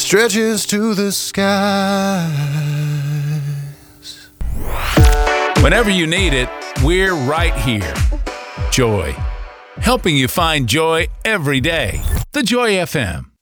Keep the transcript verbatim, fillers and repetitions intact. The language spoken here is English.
stretches to the skies. Whenever you need it, we're right here. Joy, helping you find joy every day. The Joy F M.